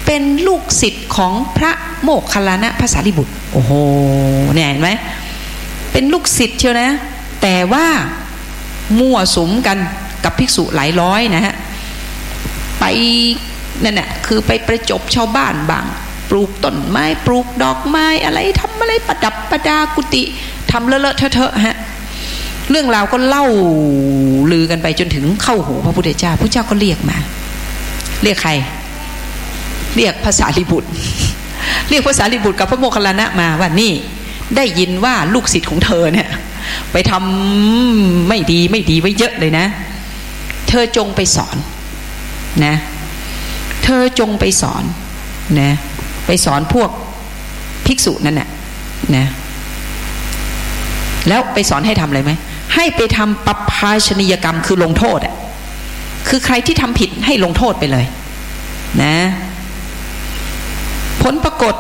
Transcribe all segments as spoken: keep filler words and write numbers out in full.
เป็นลูกศิษย์ของพระโมคคัลลานะพระสารีบุตรโอ้โหเนี่ยเห็นไหมเป็นลูกศิษย์เชียวนะแต่ว่ามั่วสุมกันกับภิกษุหลายร้อยนะฮะไปนั่นแหละคือไปประจบชาวบ้านบ้างปลูกต้นไม้ปลูกดอกไม้อะไรทำอะไรประดับประดากุฏิทำเลอะๆเทอะๆฮะเรื่องราวก็เล่าลือกันไปจนถึงเข้าหูพระพุทธเจ้าพระเจ้าก็เรียกมาเรียกใครเรียกพระสารีบุตรเรียกพระสารีบุตรกับพระโมคคัลลานะมาว่านี่ได้ยินว่าลูกศิษย์ของเธอเนี่ยไปทำไม่ดีไม่ดีไว้เยอะเลยนะเธอจงไปสอนนะเธอจงไปสอนนะไปสอนพวกภิกษุนั่นน่ะนะแล้วไปสอนให้ทำอะไรไหมให้ไปทำปัปพาชนียกรรมคือลงโทษอ่ะคือใครที่ทำผิดให้ลงโทษไปเลยนะผลปรากฏ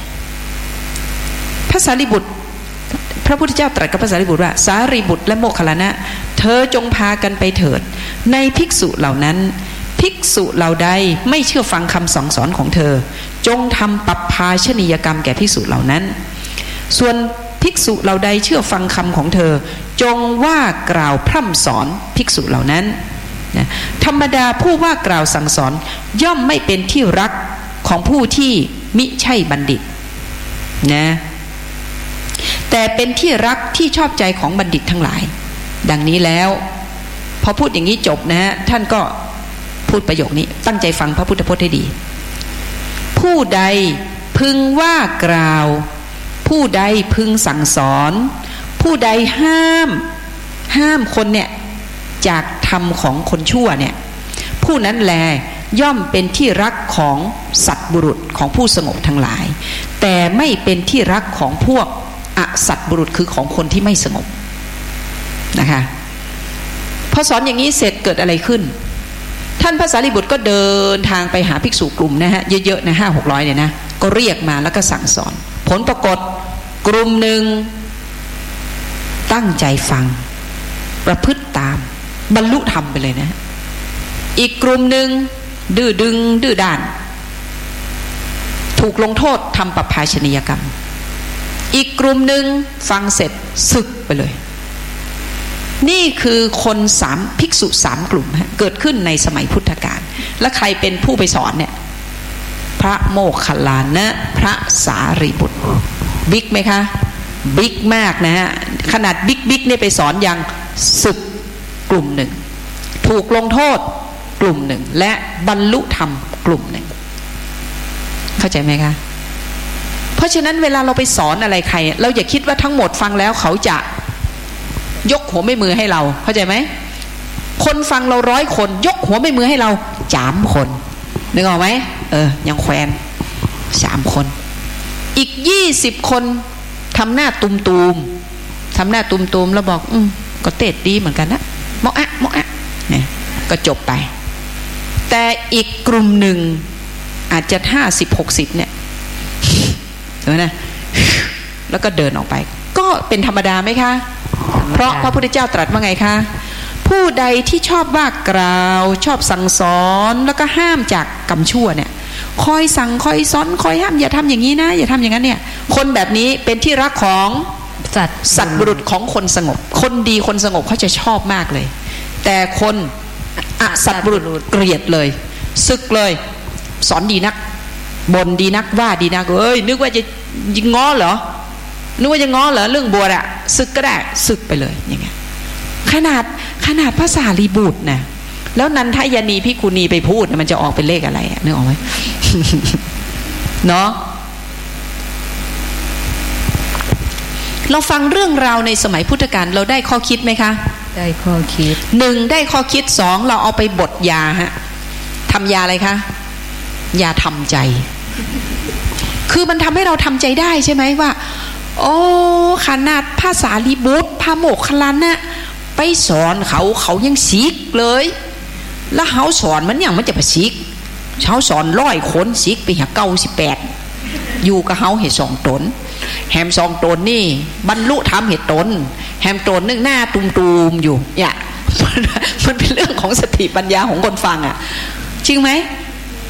พระสารีบุตรพระพุทธเจ้าตรัสกับพระสารีบุตรว่าสารีบุตรและโมคคัลลานะเธอจงพากันไปเถิดในภิกษุเหล่านั้นภิกษุเหล่าใดไม่เชื่อฟังคำสั่งสอนของเธอจงทำปัปพาชนียกรรมแก่ภิกษุเหล่านั้นส่วนภิกษุเหล่าใดเชื่อฟังคำของเธอจงว่ากล่าวพร่ำสอนภิกษุเหล่านั้นนะธรรมดาผู้ว่ากล่าวสั่งสอนย่อมไม่เป็นที่รักของผู้ที่มิใช่บัณฑิตนะแต่เป็นที่รักที่ชอบใจของบัณฑิตทั้งหลายดังนี้แล้วพอพูดอย่างนี้จบนะฮะท่านก็พูดประโยคนี้ตั้งใจฟังพระพุทธพจน์ให้ดีผู้ใดพึงว่ากล่าวผู้ใดพึงสั่งสอนผู้ใดห้ามห้ามคนเนี่ยจากธรรมของคนชั่วเนี่ยผู้นั้นแลย่อมเป็นที่รักของสัตบุรุษของผู้สงบทั้งหลายแต่ไม่เป็นที่รักของพวกอสัตบุรุษคือของคนที่ไม่สงบนะคะพอสอนอย่างนี้เสร็จเกิดอะไรขึ้นท่านพระสารีบุตรก็เดินทางไปหาภิกษุกลุ่มนะฮะเยอะๆนะห้าหกร้อยเนี่ยนะก็เรียกมาแล้วก็สั่งสอนผลปรากฏกลุ่มหนึ่งตั้งใจฟังประพฤติตามบรรลุธรรมไปเลยนะอีกกลุ่มหนึ่งดื้อดึงดื้อด้านถูกลงโทษทำปัปพาชนียกรรมอีกกลุ่มหนึ่งฟังเสร็จสึกไปเลยนี่คือคนสามภิกษุสามกลุ่มเกิดขึ้นในสมัยพุทธกาลและใครเป็นผู้ไปสอนเนี่ยพระโมคคัลลานะพระสารีบุตรบิ๊กไหมคะบิ๊กมากนะฮะขนาดบิ๊กบิ๊กเนี่ยไปสอนอย่างสึกกลุ่มหนึ่งถูกลงโทษกลุ่มหนึ่งและบรรลุธรรมกลุ่มหนึ่งเข้าใจไหมคะเพราะฉะนั้นเวลาเราไปสอนอะไรใครเราอย่าคิดว่าทั้งหมดฟังแล้วเขาจะยกหัวไม่มือให้เราเข้าใจไหมคนฟังเราร้อยคนยกหัวไม่มือให้เราสามคนนึกออกไหมเออยังแควนสามคนอีกยี่สิบคนทำหน้าตุมตูมทำหน้าตุมตูมแล้วบอกอืมก็เตะดีเหมือนกันนะมอกอะมอกอะเนี่ยก็จบไปแต่อีกกลุ่มหนึ่งอาจจะห้าสิบหกสิบเนี่ยเห็นไหมนะแล้วก็เดินออกไปก็เป็นธรรมดาไหมคะเพราะพระพุทธเจ้าตรัสว่าไงคะผู้ใดที่ชอบว่ากล่าวชอบสั่งสอนแล้วก็ห้ามจากกรรมชั่วเนี่ยคอยสั่งคอยสอนคอยห้ามอย่าทำอย่างนี้นะอย่าทำอย่างนั้นเนี่ยคนแบบนี้เป็นที่รักของสัตว์สัตว์บุรุษของคนสงบคนดีคนสงบเขาจะชอบมากเลยแต่คนอสัตว์บุรุษเกลียดเลยสึกเลยสอนดีนักบ่นดีนักว่าดีนักเอ้ยนึกว่าจะยิงง้อเหรอนึกว่าจะง้อเหรอเรื่องบวชอะสึกก็ได้สึกไปเลยอย่างเงี้ยขนาดขนาดพระสารีบุตรนะแล้วนันทยานีภิกขุณีไปพูดมันจะออกเป็นเลขอะไรนึกออกไหม เนาะเราฟังเรื่องราวในสมัยพุทธกาลเราได้ข้อคิดไหมคะได้ข้อคิดหนึ่งได้ข้อคิดสองเราเอาไปบดยาฮะทำยาอะไรคะยาทำใจคือมันทำให้เราทำใจได้ใช่ไหมว่าโอ้ขนาดพระสารีบุตรพระโมคคัลลานะไปสอนเขาเขายังซิกเลยแล้วเขาสอนมันอย่างมันจะไปซิกเขาสอนร้อยคนซิกไปหาเก้าสิบแปดอยู่กับเขาเหตุสองตนแฮมสองตนนี่บรรลุธรรมเหตุตนแฮมตนนึงหน้าตุมๆอยู่เนี่ยมันเป็นเรื่องของสติปัญญาของคนฟังอ่ะจริงไหม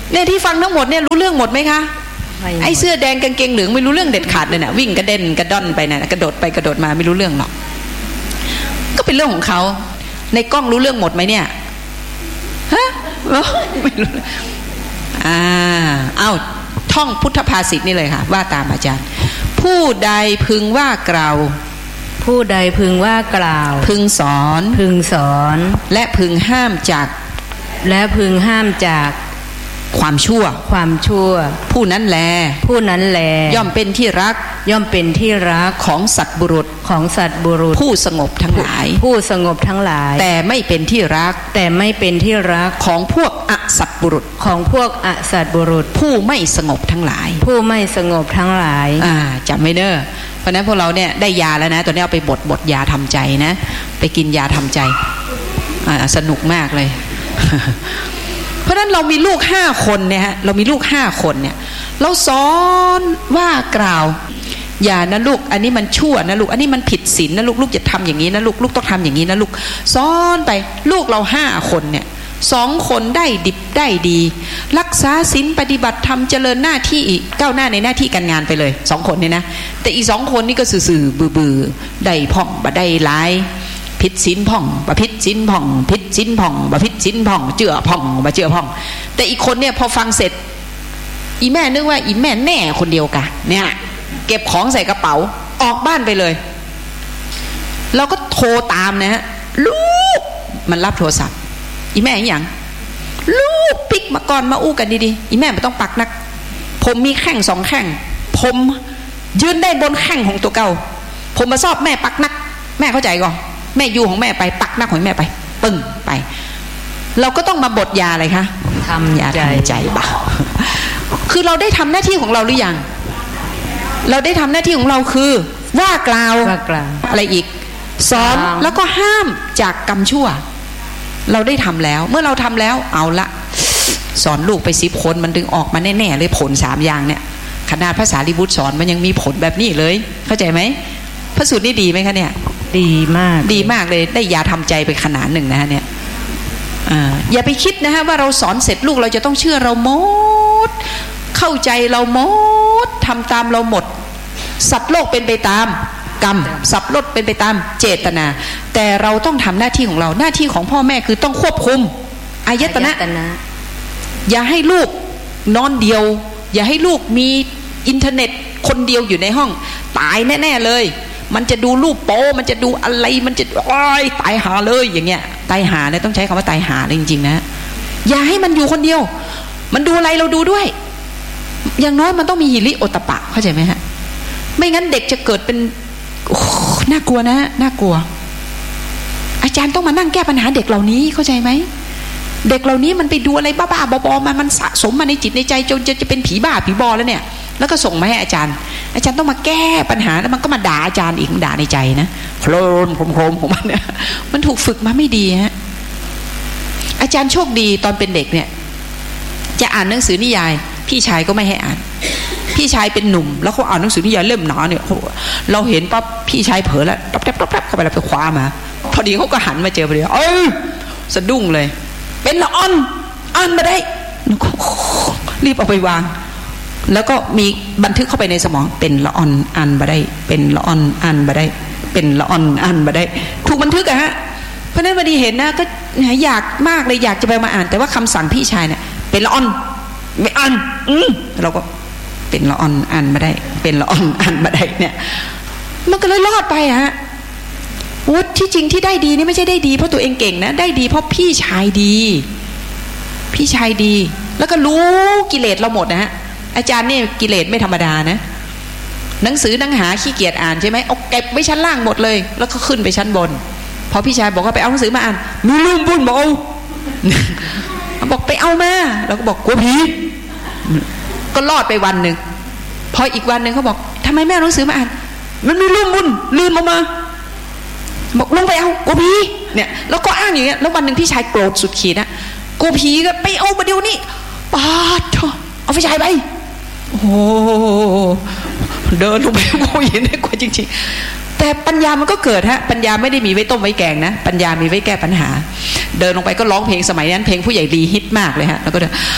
เนี่ยที่ฟังทั้งหมดเนี่ยรู้เรื่องหมดไหมคะไอ้เสื้อแดงกางเกงเหลืองไม่รู้เรื่องเด็ดขาดเลยน่ะวิ่งกระเด็นกระดอนไปน่ะกระโดดไปกระโดดมาไม่รู้เรื่องหรอกก็เป็นเรื่องของเขาในกล้องรู้เรื่องหมดไหมเนี่ยฮะไม่รู้อ่าเอ้าท่องพุทธภาษิตนี่เลยค่ะว่าตามอาจารย์ผู้ใดพึงว่ากล่าวผู้ใดพึงว่ากล่าวพึงสอนพึงสอนและพึงห้ามจากและพึงห้ามจากความชั่วความชั่วผู้นั้นแลผู้นั้นแลย่อมเป็นที่รักย่อมเป็นที่รักของสัตว์บุรุษของสัตว์บุรุษผู้สงบทั้งหลายผู้สงบทั้งหลายแต่ไม่เป็นที่รักแต่ไม่เป็นที่รักของพวกอสัตว์บุรุษของพวกอสัตว์บุรุษผู้ไม่สงบทั้งหลายผู้ไม่สงบทั้งหลายอ่าจำไว้เด้อเพราะนั้นพวกเราเนี่ยได้ยาแล้วนะตัวนี้เอาไปบดบดยาทำใจนะไปกินยาทำใจอ่าสนุกมากเลยเพราะนั้นเรามีลูกห้าคนเนี่ยฮะเรามีลูกห้าคนเนี่ยเราสอนว่ากล่าวอย่านะลูกอันนี้มันชั่วนะลูกอันนี้มันผิดศีลนะลูกลูกจะทำอย่างนี้นะลูกลูกต้องทำอย่างนี้นะลูกสอนไปลูกเราห้าคนเนี่ยสองคนได้ดิบได้ดีรักษาศีลปฏิบัติธรรมเจริญหน้าที่ก้าวหน้าในหน้าที่การงานไปเลยสองคนเนี่ยนะแต่อีกสองคนนี่ก็สื่อๆบื้อๆได้พ่องบ่ได้หลายพิษสินพ่องบะพิษสินพ่องพิษสินพ่องบะพิษสินพ่องเจือพ่องบะเจือพ่องแต่อีกคนเนี่ยพอฟังเสร็จอีแม่นึกว่าอีแม่แน่คนเดียวกันเนี่ยเก็บของใส่กระเป๋าออกบ้านไปเลยเราก็โทรตามนะฮะลูกมันรับโทรศัพท์อีแม่อย่างลูกปิกมาก่อนมาอู้กันดีๆอีแม่ไม่ต้องปักนักผมมีแข้งสองแข้งผมยืนได้บนแข้งของตัวเก่าผมมาชอบแม่ปักนักแม่เข้าใจก่อนแม่ยูของแม่ไปปักหน้าของแม่ไปปึ้งไปเราก็ต้องมาบทยาอะไรคะทำยาทำใจบ้าคือเราได้ทำหน้าที่ของเราหรือยังเราได้ทำหน้าที่ของเราคือว่ากล่าวอะไรอีกสอนแล้วก็ห้ามจากกรรมชั่วเราได้ทำแล้วเมื่อเราทำแล้วเอาละสอนลูกไปสิบคนมันดึงออกมาแน่ๆเลยผลสามอย่างเนี่ยขนาดภาษาลิบุตรสอนมันยังมีผลแบบนี้เลยเข้าใจไหมพระสูตรนี่ดีไหมคะเนี่ยดีมากดีมากเลยได้ยาทำใจไปขนาดหนึ่งนะฮะเนี่ยอย่าไปคิดนะฮะว่าเราสอนเสร็จลูกเราจะต้องเชื่อเราหมดเข้าใจเราหมดทำตามเราหมดสัตว์โลกเป็นไปตามกรรมสัตว์โลกเป็นไปตามเจตนาแต่เราต้องทำหน้าที่ของเราหน้าที่ของพ่อแม่คือต้องควบคุมอายตนะอย่าให้ลูกนอนเดียวอย่าให้ลูกมีอินเทอร์เน็ตคนเดียวอยู่ในห้องตายแน่ๆเลยมันจะดูรูปโป๊มันจะดูอะไรมันจะโอ๊ยตายหาเลยอย่างเงี้ยตายหาเนี่ยต้องใช้คำว่าตายหาเลยจริงๆนะอย่าให้มันอยู่คนเดียวมันดูอะไรเราดูด้วยอย่างน้อยมันต้องมีหิริโอตปะเข้าใจไหมฮะไม่งั้นเด็กจะเกิดเป็นน่ากลัวนะน่ากลัวอาจารย์ต้องมานั่งแก้ปัญหาเด็กเหล่านี้เข้าใจไหมเด็กเหล่านี้มันไปดูอะไรบ้าๆบอๆมามันสะสมมาในจิตในใจจนจะจะเป็นผีบ้าผีบอแล้วเนี่ยแล้วก็ส่งมาให้อาจารย์อาจารย์ต้องมาแก้ปัญหาแล้วมันก็มาด่าอาจารย์อีกด่าในใจนะโครมโครมโครมของมันเนี่ยมันถูกฝึกมาไม่ดีฮะอาจารย์โชคดีตอนเป็นเด็กเนี่ยจะอ่านหนังสือนิยายพี่ชายก็ไม่ให้อ่านพี่ชายเป็นหนุ่มแล้วเขาอ่านหนังสือนิยายเล่มหนาเนี่ยเราเห็นปั๊บพี่ชายเผลอแล้วต๊อบแต๊บต๊อบแต๊บเข้าไปแล้วไปคว้ามาพอดีเขาก็หันมาเจอพอดีเอ้ยสะดุ้งเลยเป็นละอ่อนอ่านมาได้รีบเอาไปวางแล้วก็มีบันทึกเข้าไปในสมองเป็นละอ่อนอ่านมาได้เป็นละอ่อนอ่านมาได้เป็นละอ่อนอ่านมาได้ถูกบันทึกอะฮะเพราะนั้นพอดีเห็นนะก็อยากมากเลยอยากจะไปมาอ่านแต่ว่าคำสั่งพี่ชายเนี่ยเป็นละอ่อนไม่อ่านอืมเราก็เป็นละอ่อนอ่านมาได้เป็นละอ่อนอ่านมาได้เนี่ยมันก็เลยรอดไปฮะวุฒิที่จริงที่ได้ดีนี่ไม่ใช่ได้ดีเพราะตัวเองเก่งนะได้ดีเพราะพี่ชายดีพี่ชายดีแล้วก็รู้กิเลสเราหมดนะฮะอาจารย์นี่กิเลสไม่ธรรมดานะหนังสือหนังหาขี้เกียจอ่านใช่ไหมเอาเก็บไว้ชั้นล่างหมดเลยแล้วก็ขึ้นไปชั้นบนพอพี่ชายบอกว่าไปเอาหนังสือมาอ่านมีลืมบุญบอกเอาบอกไปเอามาแล้วก็บอกกลัวผีก็รอดไปวันหนึ่งพออีกวันหนึ่งเขาบอกทำไมไม่เอาหนังสือมาอ่านมันมีลืมบุญลืมออกมาบอกลงไปเอากลัวผีเนี่ยแล้วก็อ้างอย่างเงี้ยแล้ววันหนึ่งพี่ชายโกรธสุดขีดนะกลัวผีก็ไปเอามาเดี๋ยวนี้ปาดเอาพี่ชายไปโอ้เดินลงไปกูเห็นได้กลัวจริงๆแต่ปัญญามันก็เกิดฮะปัญญาไม่ได้มีไว้ต้มไว้แกงนะปัญญามีไว้แก้ปัญหาเดินลงไปก็ร้องเพลงสมัยนั้นเพลงผู้ใหญ่ดีฮิตมากเลยฮะแล้วก็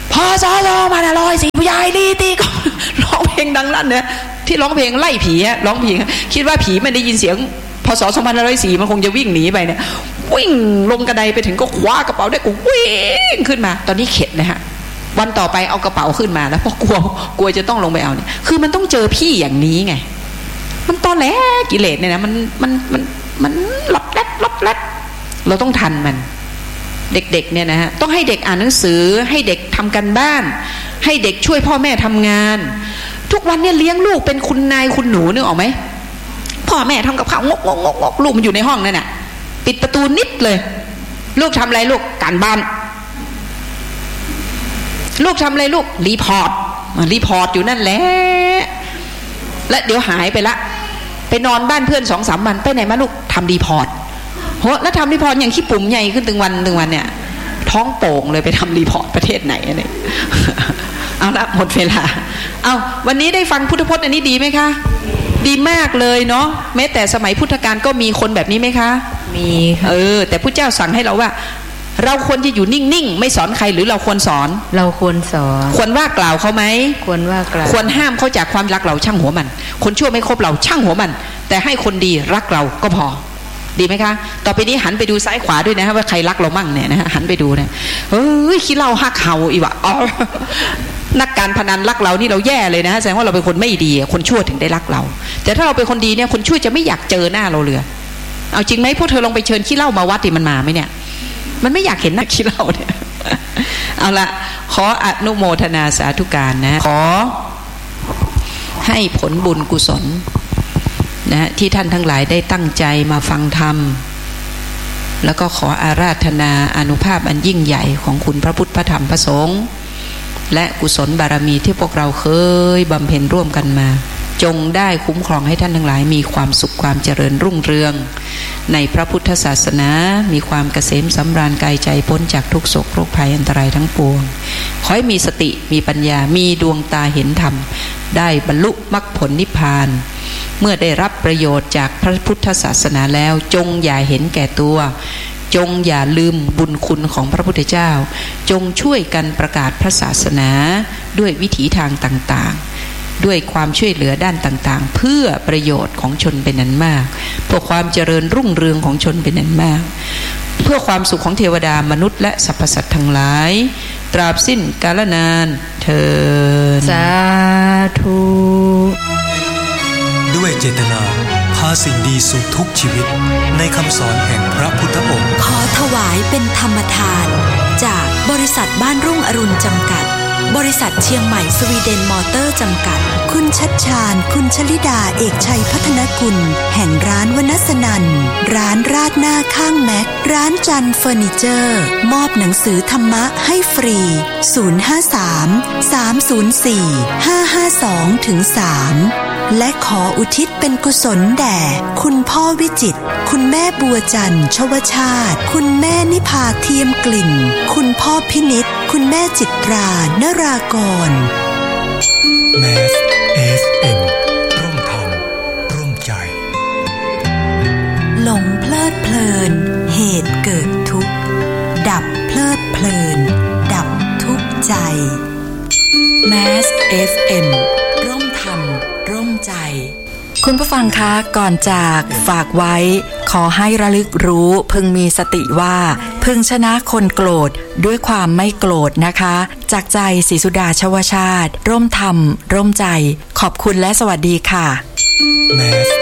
พอสอสอมาละร้อยสี่ผู้ใหญ่ดีตีก็ร้องเพลงดังลั่นเนี่ยที่ร้องเพลงไล่ผีอะร้องผีคิดว่าผีไม่ได้ยินเสียงพศสองพันห้าร้อยสี่มันคงจะวิ่งหนีไปเนี่ยวิ่งลงกระไดไปถึงก็คว้ากระเป๋าได้กูวิ่งขึ้นมาตอนนี้เข็ดนะฮะวันต่อไปเอากระเป๋าขึ้นมาแล้วเพราะกลัวกลัวจะต้องลงไปเอาเนี่ยคือมันต้องเจอพี่อย่างนี้ไงมันตอนแรกกิเลสเนี่ยนะมันมันมันมันลับแลดลับแลดเราต้องทันมันเด็กๆเนี่ยนะฮะต้องให้เด็กอ่านหนังสือให้เด็กทำกันบ้านให้เด็กช่วยพ่อแม่ทำงานทุกวันเนี่ยเลี้ยงลูกเป็นคุณนายคุณหนูนึกออกไหมพ่อแม่ทำกับข้าวงกงกงกลูกมันอยู่ในห้องนั่นน่ะปิดประตูนิดเลยลูกทำอะไรลูกการบ้านลูกทำอะไรลูกรีพอร์ตรีพอร์ตอยู่นั่นแหละและเดี๋ยวหายไปละไปนอนบ้านเพื่อนสองสามวันไปไหนมาลูกทำรีพอร์ตโหแล้วทำรีพอร์ตอย่างขี้ปุ่มใหญ่ขึ้นถึงวันถึงวันเนี่ยท้องโป่งเลยไปทำรีพอร์ตประเทศไหนเนี่ยเอาละหมดเวลาเอาวันนี้ได้ฟังพุทธพจน์อันนี้ดีไหมคะดีมากเลยเนาะแม้แต่สมัยพุทธกาลก็มีคนแบบนี้ไหมคะมีเออแต่พุทธเจ้าสั่งให้เราว่าเราควรจะอยู่นิ่งๆไม่สอนใครหรือเราควรสอนเราควรสอนควรว่ากล่าวเขาไหมควรว่ากล่าวควรห้ามเขาจากความรักเราช่างหัวมันคนชั่วไม่คบเราช่างหัวมันแต่ให้คนดีรักเราก็พอดีไหมคะต่อไปนี้หันไปดูซ้ายขวาด้วยนะว่าใครรักเรามั่งเนี่ยนะฮะหันไปดูนะเฮ้ยขี้เหล้าฮักเห่าอีวะอ๋อนักการพนันรักเรานี่เราแย่เลยนะแสดงว่าเราเป็นคนไม่ดีคนชั่วถึงได้รักเราแต่ถ้าเราเป็นคนดีเนี่ยคนชั่วจะไม่อยากเจอหน้าเราเลยเอาจริงไหมพวกเธอลองไปเชิญขี้เหล้ามาวัดดิมันมาไหมเนี่ยมันไม่อยากเห็นหน้าขี้เหล้าเนี่ยเอาละขออนุโมทนาสาธุการนะขอให้ผลบุญกุศลนะที่ท่านทั้งหลายได้ตั้งใจมาฟังธรรมแล้วก็ขออาราธนาอานุภาพอันยิ่งใหญ่ของคุณพระพุทธพระธรรมพระสงฆ์และกุศลบารมีที่พวกเราเคยบำเพ็ญร่วมกันมาจงได้คุ้มครองให้ท่านทั้งหลายมีความสุขความเจริญรุ่งเรืองในพระพุทธศาสนามีความเกษมสำราญกายใจพ้นจากทุกโศกโรคภัยอันตรายทั้งปวงขอให้มีสติมีปัญญามีดวงตาเห็นธรรมได้บรรลุมรรคผลนิพพานเมื่อได้รับประโยชน์จากพระพุทธศาสนาแล้วจงอย่าเห็นแก่ตัวจงอย่าลืมบุญคุณของพระพุทธเจ้าจงช่วยกันประกาศพระศาสนาด้วยวิถีทางต่างๆด้วยความช่วยเหลือด้านต่างๆเพื่อประโยชน์ของชนเป็นอันมากเพื่อความเจริญรุ่งเรืองของชนเป็นอันมากเพื่อความสุขของเทวดามนุษย์และสรรพสัตว์ทั้งหลายตราบสิ้นกาลนานเถิดสาธุด้วยเจตนาพาสิ่งดีสู่ทุกชีวิตในคำสอนแห่งพระพุทธองค์ขอถวายเป็นธรรมทานจากบริษัทบ้านรุ่งอรุณจำกัดบริษัทเชียงใหม่สวีเดนมอเตอร์จำกัดคุณชัดชาญคุณชลิดาเอกชัยพัฒนกุลแห่งร้านวนัสนันร้านราดหน้าข้างแม็กร้านจันเฟอร์นิเจอร์มอบหนังสือธรรมะให้ฟรีศูนย์ ห้า สาม สาม ศูนย์ สี่ ห้า ห้า สอง สาม และขออุทิศเป็นกุศลแด่คุณพ่อวิจิตรคุณแม่บัวจันทร์ชวชาติคุณแม่นิพาเทียมกลิ่นคุณพ่อพินิจคุณแม่จิตรานรากรแมส เอฟ เอ็ม ร่วมทำร่วมใจหลงเพลิดเพลินเหตุเกิดทุกข์ดับเพลิดเพลินดับทุกข์ใจแมส เอฟ เอ็ม ร่วมทำร่วมใจคุณผู้ฟังคะก่อนจากฝากไว้ขอให้ระลึกรู้พึงมีสติว่าพึงชนะคนโกรธด้วยความไม่โกรธนะคะจากใจศรีสุดาชวชาติร่วมธรรมร่วมใจขอบคุณและสวัสดีค่ะแมส